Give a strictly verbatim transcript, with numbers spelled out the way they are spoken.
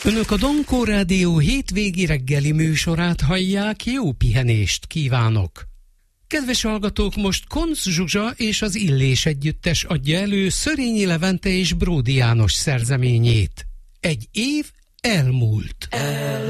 Önök a Donkó Rádió hétvégi reggeli műsorát hallják, jó pihenést kívánok! Kedves hallgatók, most Koncz Zsuzsa és az Illés együttes adja elő Szörényi Levente és Bródi János szerzeményét. Egy év elmúlt. El